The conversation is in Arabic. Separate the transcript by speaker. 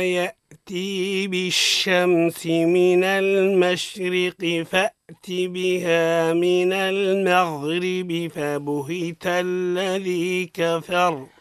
Speaker 1: يأتي بالشمس من المشرق فأت بها من المغرب فبهت الذي كفر